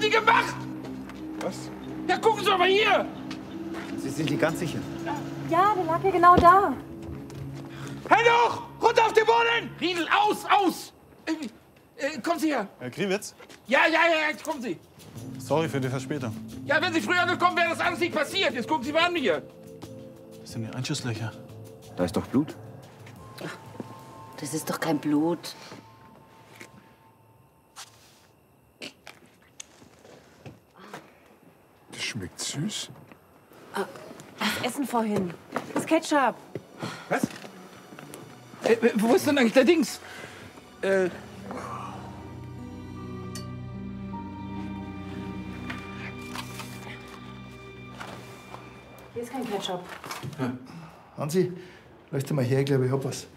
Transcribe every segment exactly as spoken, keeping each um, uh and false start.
Sie gemacht? Was? Ja, gucken Sie doch mal hier. Sie sind hier ganz sicher? Ja, der lag ja genau da. Hände hoch! Runter auf den Boden! Riedel, aus, aus! Äh, äh, kommen Sie her. Herr Kriwitz? Ja, ja, ja, jetzt kommen Sie. Sorry für die Verspätung. Ja, wenn Sie früher gekommen wären, wäre das alles nicht passiert. Jetzt gucken Sie mal an hier. Das sind die Einschusslöcher. Da ist doch Blut. Das ist doch kein Blut. Das schmeckt süß. Das Essen vorhin. Das Ketchup. Was? Äh, wo ist denn eigentlich der Dings? Äh... Hier ist kein Ketchup. Hansi, leuchte mal her, ich glaube, ich hab was.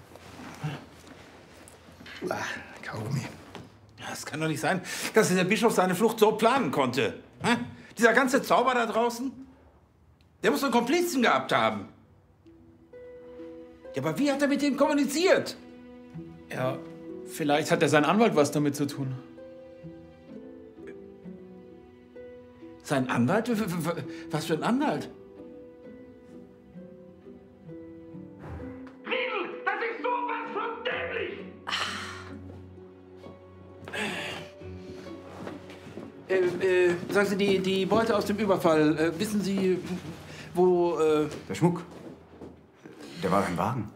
Ah, Kaugummi. Ja, es kann doch nicht sein, dass der Bischof seine Flucht so planen konnte. Hä? Dieser ganze Zauber da draußen, der muss einen Komplizen gehabt haben. Ja, aber wie hat er mit dem kommuniziert? Ja, vielleicht hat er sein Anwalt was damit zu tun. Sein Anwalt? Was für ein Anwalt? Riedel, das ist sowas von dämlich! Äh, äh, sagen Sie, die, die Beute aus dem Überfall, äh, wissen Sie, wo... Äh Der Schmuck. Der war im Wagen.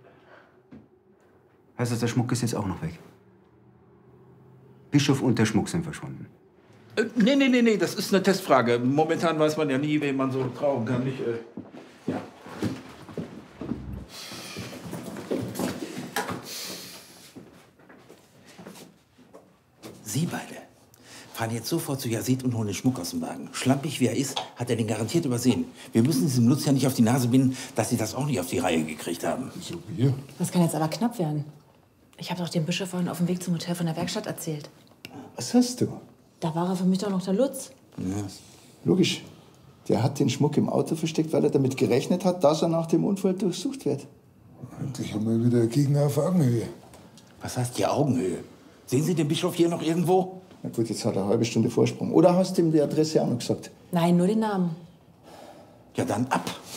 Heißt das, der Schmuck ist jetzt auch noch weg? Bischof und der Schmuck sind verschwunden. Äh, nee, nee, nee, nee, das ist eine Testfrage. Momentan weiß man ja nie, wen man so trauen kann. Nicht, äh, ja. Sie beide fahren jetzt sofort zu Yazid und holen den Schmuck aus dem Wagen. Schlampig wie er ist, hat er den garantiert übersehen. Wir müssen diesem Lutz ja nicht auf die Nase binden, dass sie das auch nicht auf die Reihe gekriegt haben. So wir. Das kann jetzt aber knapp werden. Ich habe doch dem Bischof vorhin auf dem Weg zum Hotel von der Werkstatt erzählt. Was hast du? Da war er für mich doch noch der Lutz. Ja. Logisch. Der hat den Schmuck im Auto versteckt, weil er damit gerechnet hat, dass er nach dem Unfall durchsucht wird. Endlich haben wir wieder Gegner auf Augenhöhe. Was heißt die Augenhöhe? Sehen Sie den Bischof hier noch irgendwo? Na gut, jetzt hat er eine halbe Stunde Vorsprung. Oder hast du ihm die Adresse auch noch gesagt? Nein, nur den Namen. Ja, dann ab.